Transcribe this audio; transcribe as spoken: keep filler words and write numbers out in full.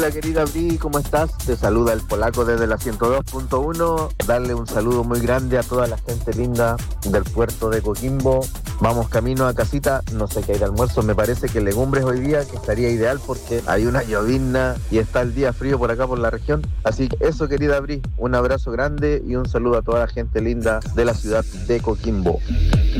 Hola querida Bri, ¿cómo estás? Te saluda el polaco desde la ciento dos punto uno. Darle un saludo muy grande a toda la gente linda del puerto de Coquimbo. Vamos camino a casita, no sé qué hay de almuerzo, me parece que legumbres hoy día, que estaría ideal porque hay una llovizna y está el día frío por acá por la región. Así que eso querida Bri, un abrazo grande y un saludo a toda la gente linda de la ciudad de Coquimbo.